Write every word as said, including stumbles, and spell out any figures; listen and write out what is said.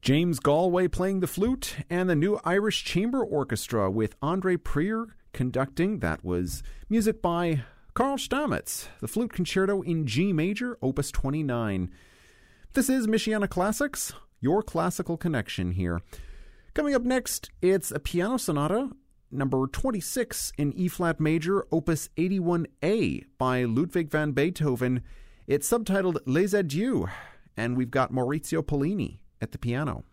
James Galway playing the flute, and the New Irish Chamber Orchestra with Andre Prieur conducting. That was music by Carl Stamitz, the Flute Concerto in G Major, Opus twenty-nine. This is Michiana Classics, your classical connection here. Coming up next, it's a piano sonata, number twenty-six in E-flat major, Opus eighty-one A by Ludwig van Beethoven. It's subtitled Les Adieux, and we've got Maurizio Pollini at the piano.